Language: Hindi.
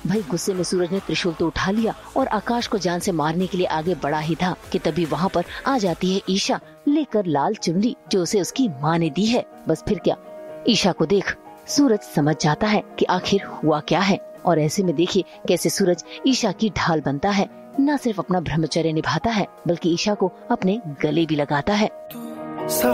भाई गुस्से में सूरज ने त्रिशूल तो उठा लिया और आकाश को जान से मारने के लिए आगे बढ़ा ही था कि तभी वहाँ पर आ जाती है ईशा लेकर लाल चुनरी जो उसे उसकी माँ ने दी है। बस फिर क्या, ईशा को देख सूरज समझ जाता है कि आखिर हुआ क्या है। और ऐसे में देखिए कैसे सूरज ईशा की ढाल बनता है, न सिर्फ अपना ब्रह्मचर्य निभाता है बल्कि ईशा को अपने गले भी लगाता है।